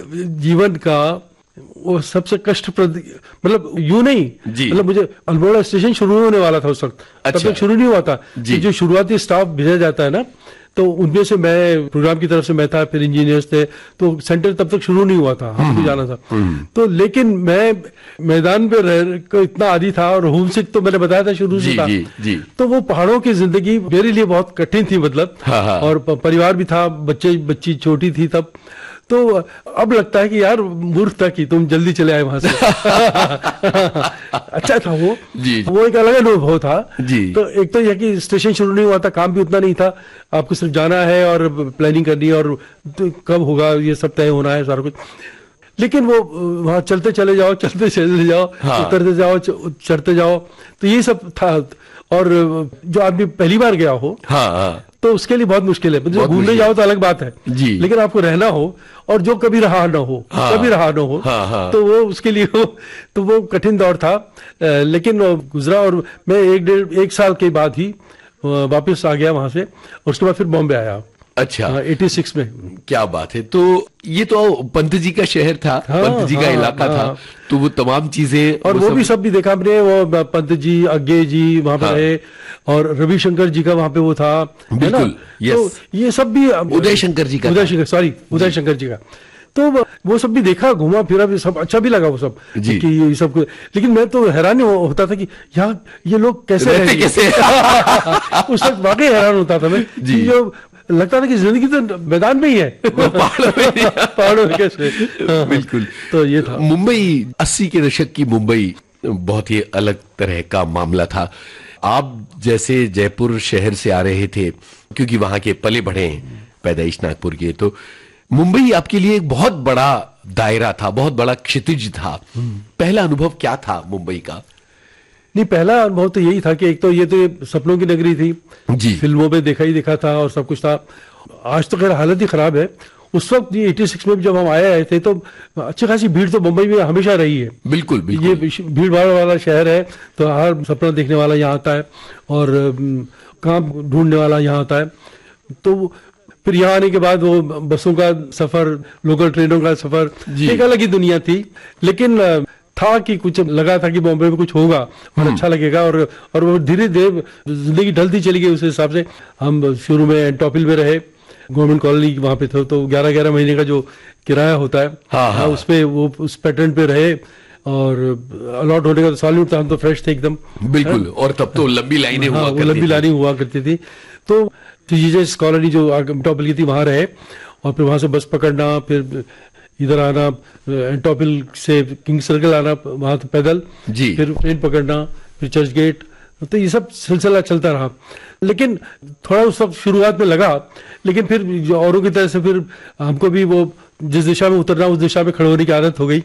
जीवन का वो सबसे कष्टप्रद, मतलब यूं नहीं, मतलब मुझे अल्मोड़ा स्टेशन शुरू होने वाला था उस वक्त, तब तक शुरू नहीं हुआ था। जो शुरुआती स्टाफ भेजा जाता है ना, तो उनमें से मैं प्रोग्राम की तरफ से मैं था, फिर इंजीनियर्स थे, तो सेंटर तब तक शुरू नहीं हुआ था, हमको जाना था। तो लेकिन मैं मैदान पे रह को इतना आदी था, और होम सिक तो मैंने बताया था शुरू से था। तो वो पहाड़ों की जिंदगी मेरे लिए बहुत कठिन थी, मतलब और परिवार भी था, बच्ची छोटी थी तब। तो अब लगता है कि यार मूर्ख था कि तुम जल्दी चले आए वहां से। अच्छा था वो एक अलग अनुभव था। तो एक तो यह कि स्टेशन शुरू नहीं हुआ था, काम भी उतना नहीं था, आपको सिर्फ जाना है और प्लानिंग करनी है, और तो कब होगा ये सब तय होना है सारा कुछ। लेकिन वो वहां चलते चले जाओ, उतरते जाओ, चढ़ते जाओ, तो ये सब था। और जो आदमी पहली बार गया हो तो उसके लिए बहुत मुश्किल है। मतलब घूमने जाओ तो अलग बात है, लेकिन आपको रहना हो, और जो कभी रहा ना हो, तो वो उसके लिए तो वो कठिन दौर था। लेकिन गुजरा, और मैं एक साल के बाद ही वापस आ गया वहां से, और उसके बाद फिर बॉम्बे आया। अच्छा, 86 में। क्या बात है। तो ये तो पंत जी का शहर था, पंत जी का इलाका था, तो वो तमाम चीजें, और वो भी सब भी देखा हमने। वो पंत जी, अज्ञे जी वहां पे रहे, और रविशंकर जी का वहां पे वो था, बिल्कुल, तो ये सब भी, उदय शंकर जी का, उदय शंकर जी का, तो वो सब भी देखा, घूमा फिरा भी, सब अच्छा भी लगा वो सब कि ये सब। लेकिन मैं तो हैरान होता था कि यहाँ ये लोग कैसे रहते कैसे। उस वक्त वाकई हैरान होता था मैं, जो लगता था कि जिंदगी तो मैदान में ही है, पहाड़ों में कैसे। बिल्कुल। तो ये था मुंबई, 80 के दशक की मुंबई बहुत ही अलग तरह का मामला था। आप जैसे जयपुर शहर से आ रहे थे, क्योंकि वहां के पले बढ़े, पैदाइश नागपुर के, तो मुंबई आपके लिए एक बहुत बड़ा दायरा था, बहुत बड़ा क्षितिज था। पहला अनुभव क्या था मुंबई का? नहीं, पहला अनुभव तो यही था कि एक तो ये सपनों की नगरी थी जी, फिल्मों में देखा ही देखा था, और सब कुछ था। आज तो खैर हालत ही खराब है। उस वक्त 86 में जब हम आए थे, तो अच्छी खासी भीड़ तो मुंबई में हमेशा रही है। बिल्कुल, बिल्कुल। ये भीड़ भाड़ वाला शहर है, तो हर सपना देखने वाला यहाँ आता है, और काम ढूंढने वाला यहाँ आता है। तो फिर यहाँ आने के बाद वो बसों का सफर, लोकल ट्रेनों का सफर, एक अलग ही दुनिया थी। लेकिन था कि कुछ लगा था कि बॉम्बे में कुछ होगा और अच्छा लगेगा, और वो धीरे धीरे जिंदगी ढलती चली गई। उस हिसाब से हम शुरू में एंटोपिल में रहे, गवर्नमेंट कॉलोनी वहां पे थे, तो 11-11 महीने का जो किराया होता है, उस पे वो उस पैटर्न पे रहे, और अलॉट होने का तो सॉल्यूट था, हम तो फ्रेश थे एकदम। बिल्कुल। और तब तो लंबी लाइनें हुआ करती थी। तो जीजेस कॉलोनी जो एंटोपिल की थी, वहां रहे, और फिर वहां से बस पकड़ना, फिर इधर आना, एंटोपिल से किंग सर्कल आना, वहां तो पैदल, फिर ट्रेन पकड़ना, फिर चर्च गेट, तो ये सब सिलसिला चलता रहा। लेकिन थोड़ा उस वक्त शुरुआत में लगा, लेकिन फिर औरों की तरह से फिर हमको भी वो जिस दिशा में उतरना उस दिशा में खड़े होने की आदत हो गई।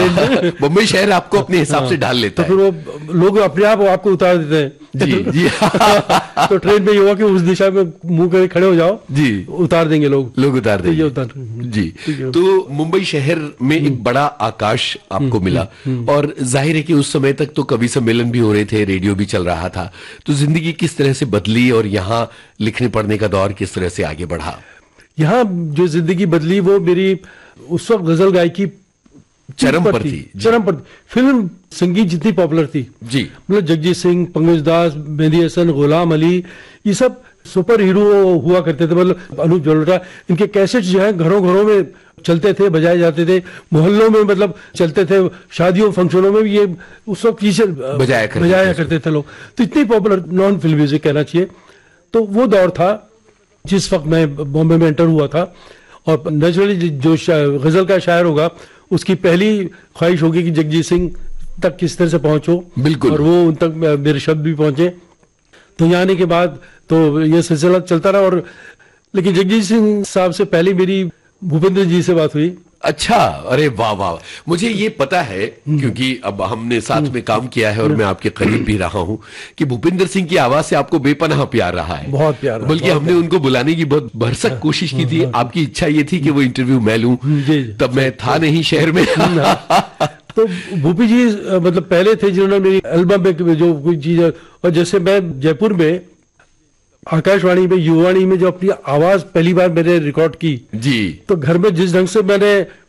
मुंबई शहर आपको अपने हिसाब से ढाल लेता है, तो फिर वो लोग अपने आप आपको उतार देते हैं। जी। तो ट्रेन में ये हुआ कि उस दिशा में मुंह करके खड़े हो जाओ, उतार देंगे लोग उतार देंगे। जी। तो मुंबई शहर में एक बड़ा आकाश आपको मिला, और जाहिर है कि उस समय तक तो कवि सम्मेलन भी हो रहे थे, रेडियो भी चल रहा था। तो जिंदगी किस तरह से बदली, और यहाँ लिखने पढ़ने का दौर किस तरह से आगे बढ़ा? यहाँ जो जिंदगी बदली, वो मेरी उस वक्त गजल गायकी चरम पर थी। फिल्म संगीत जितनी पॉपुलर थी जी, मतलब जगजीत सिंह, पंकज दास, मेहंदी हसन, गुलाम अली, ये सब सुपर हीरो हुआ करते थे। मतलब अनूप जलोटा, इनके कैसेट जो है घरों घरों में चलते थे, बजाए जाते थे, मोहल्लों में मतलब चलते थे, शादियों फंक्शनों में भी ये उस वक्त बजाया करते थे लोग। तो इतनी पॉपुलर नॉन फिल्म म्यूजिक कहना चाहिए। तो वो दौर था जिस वक्त मैं बॉम्बे में एंटर हुआ था, और नेचुरली जो गजल का शायर होगा, उसकी पहली ख्वाहिश होगी कि जगजीत सिंह तक किस तरह से पहुंचो, बिल्कुल, और वो उन तक मेरे शब्द भी पहुंचे। तो यहाँ आने के बाद तो ये सिलसिला चलता रहा। और लेकिन जगजीत सिंह साहब से पहले मेरी भूपेंद्र जी से बात हुई। अच्छा, अरे वाह वाह। मुझे ये पता है, क्योंकि अब हमने साथ में काम किया है, और मैं आपके करीब भी रहा हूँ, कि भूपेंद्र सिंह की आवाज से आपको बेपनाह प्यार रहा है। बहुत प्यार, बल्कि हमने उनको बुलाने की बहुत भरसक कोशिश की थी। आपकी इच्छा ये थी कि वो इंटरव्यू मैं लूं, तब मैं था नहीं शहर में। तो भूपी जी मतलब पहले थे जिन्होंने मेरी एल्बम में जो कोई चीज, और जैसे मैं जयपुर में आकाशवाणी में, युवाणी में जो अपनी आवाज पहली बार मैंने रिकॉर्ड की जी, तो घर में जिस ढंग से मैंने